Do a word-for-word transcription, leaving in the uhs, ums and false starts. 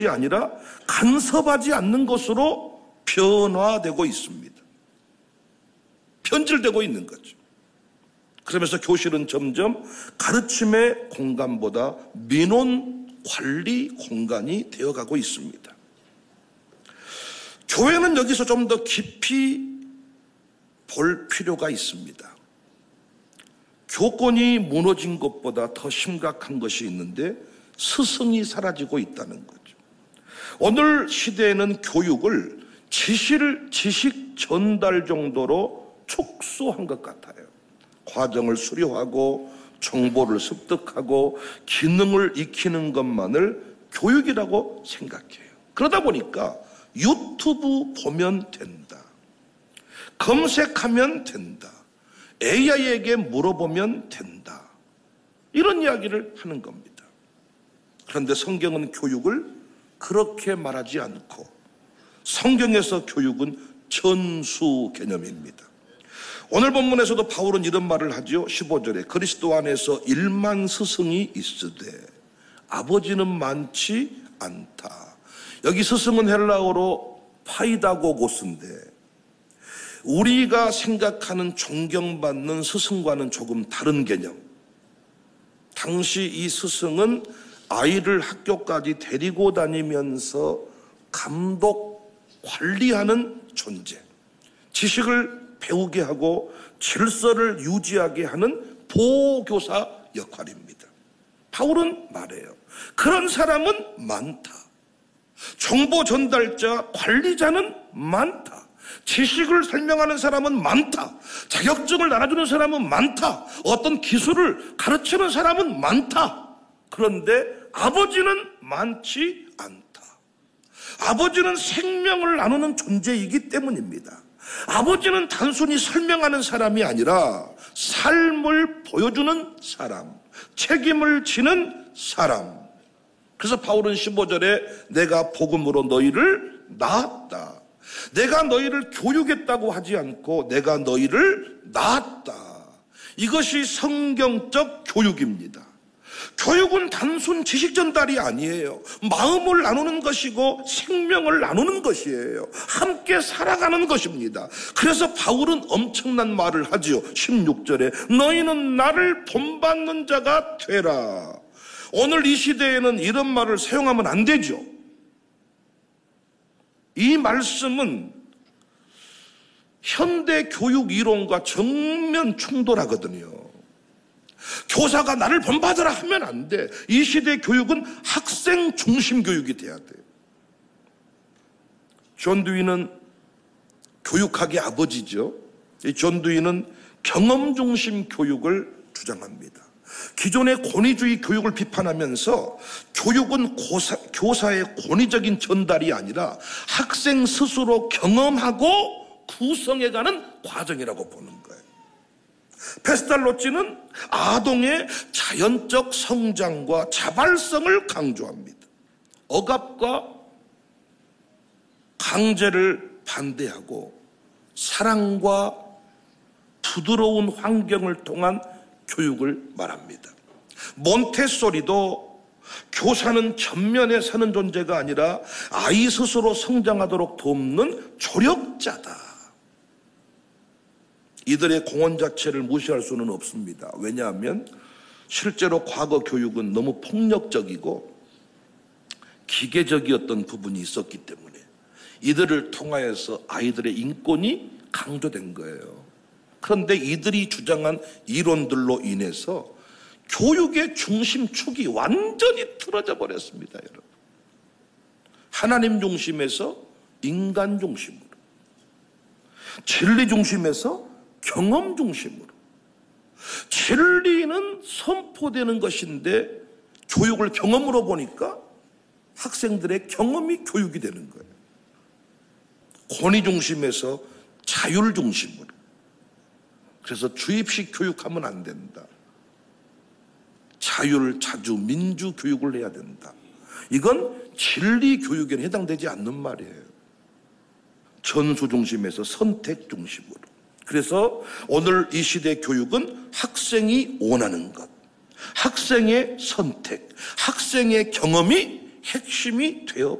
아니라 간섭하지 않는 것으로 변화되고 있습니다. 변질되고 있는 거죠. 그러면서 교실은 점점 가르침의 공간보다 민원 관리 공간이 되어가고 있습니다. 교회는 여기서 좀 더 깊이 볼 필요가 있습니다. 교권이 무너진 것보다 더 심각한 것이 있는데 스승이 사라지고 있다는 거죠. 오늘 시대에는 교육을 지식, 지식 전달 정도로 축소한 것 같아요. 과정을 수료하고 정보를 습득하고 기능을 익히는 것만을 교육이라고 생각해요. 그러다 보니까 유튜브 보면 된다, 검색하면 된다, 에이아이에게 물어보면 된다, 이런 이야기를 하는 겁니다. 그런데 성경은 교육을 그렇게 말하지 않고 성경에서 교육은 전수 개념입니다. 오늘 본문에서도 바울은 이런 말을 하죠. 십오 절에 그리스도 안에서 일만 스승이 있으되 아버지는 많지 않다. 여기 스승은 헬라어로 파이다고고스인데 우리가 생각하는 존경받는 스승과는 조금 다른 개념. 당시 이 스승은 아이를 학교까지 데리고 다니면서 감독, 관리하는 존재, 지식을 배우게 하고 질서를 유지하게 하는 보호교사 역할입니다. 바울은 말해요. 그런 사람은 많다. 정보 전달자, 관리자는 많다. 지식을 설명하는 사람은 많다. 자격증을 나눠주는 사람은 많다. 어떤 기술을 가르치는 사람은 많다. 그런데 아버지는 많지 않다. 아버지는 생명을 나누는 존재이기 때문입니다. 아버지는 단순히 설명하는 사람이 아니라 삶을 보여주는 사람, 책임을 지는 사람. 그래서 바울은 십오 절에 내가 복음으로 너희를 낳았다. 내가 너희를 교육했다고 하지 않고 내가 너희를 낳았다. 이것이 성경적 교육입니다. 교육은 단순 지식 전달이 아니에요. 마음을 나누는 것이고 생명을 나누는 것이에요. 함께 살아가는 것입니다. 그래서 바울은 엄청난 말을 하지요. 십육 절에 너희는 나를 본받는 자가 되라. 오늘 이 시대에는 이런 말을 사용하면 안 되죠. 이 말씀은 현대 교육 이론과 정면 충돌하거든요. 교사가 나를 본받으라 하면 안 돼. 이 시대 교육은 학생 중심 교육이 돼야 돼요. 존 듀이는 교육학의 아버지죠. 이 존 듀이는 경험 중심 교육을 주장합니다. 기존의 권위주의 교육을 비판하면서 교육은 고사, 교사의 권위적인 전달이 아니라 학생 스스로 경험하고 구성해가는 과정이라고 보는 거예요. 페스탈로치는 아동의 자연적 성장과 자발성을 강조합니다. 억압과 강제를 반대하고 사랑과 부드러운 환경을 통한 교육을 말합니다. 몬테소리도 교사는 전면에 서는 존재가 아니라 아이 스스로 성장하도록 돕는 조력자다. 이들의 공헌 자체를 무시할 수는 없습니다. 왜냐하면 실제로 과거 교육은 너무 폭력적이고 기계적이었던 부분이 있었기 때문에 이들을 통하여서 아이들의 인권이 강조된 거예요. 그런데 이들이 주장한 이론들로 인해서 교육의 중심축이 완전히 틀어져 버렸습니다, 여러분. 하나님 중심에서 인간 중심으로, 진리 중심에서 경험 중심으로. 진리는 선포되는 것인데 교육을 경험으로 보니까 학생들의 경험이 교육이 되는 거예요. 권위 중심에서 자율 중심으로. 그래서 주입식 교육하면 안 된다. 자율, 자주, 민주 교육을 해야 된다. 이건 진리 교육에는 해당되지 않는 말이에요. 전수 중심에서 선택 중심으로. 그래서 오늘 이 시대 교육은 학생이 원하는 것, 학생의 선택, 학생의 경험이 핵심이 되어